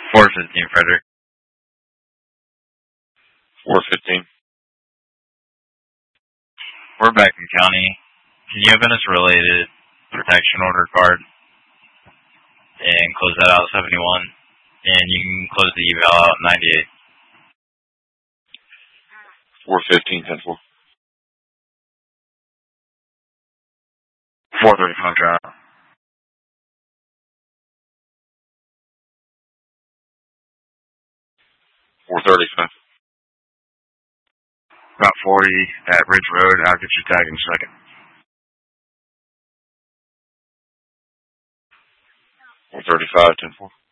415 Frederick. 415. We're back in county. Can you open us a related protection order card and close that out at 71? And you can close the eval out at 98. 415, 10-4. 435 drop. 435. About 40 at Ridge Road. I'll get your tag in a second. 435, 10-4.